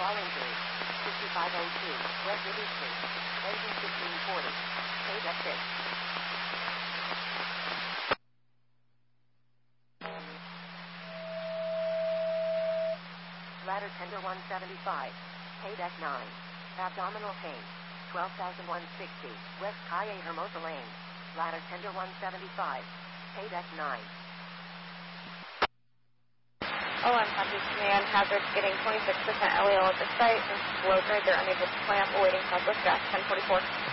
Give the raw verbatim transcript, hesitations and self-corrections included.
All injuries. fifty-five oh two, West Libby Street. Engine fifteen forty. Page at six. Ladder tender one seventy-five. Pay deck nine. Abdominal pain. twelve thousand one hundred sixty. West Calle Hermosa Lane. Ladder tender one seventy-five. Pay deck nine. Oh, I'm Hunter's Command. Hazard getting twenty-six percent L E L at the site. Low grade, they're unable to clamp, awaiting Southwest Gas ten forty-four.